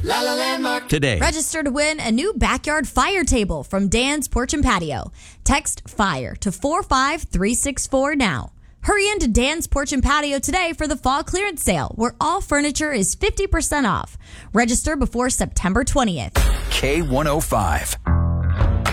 Today. Register to win a new backyard fire table from Dan's Porch and Patio. Text FIRE to 45364 now. Hurry into Dan's Porch and Patio today for the fall clearance sale, where all furniture is 50% off. Register before September 20th. K105.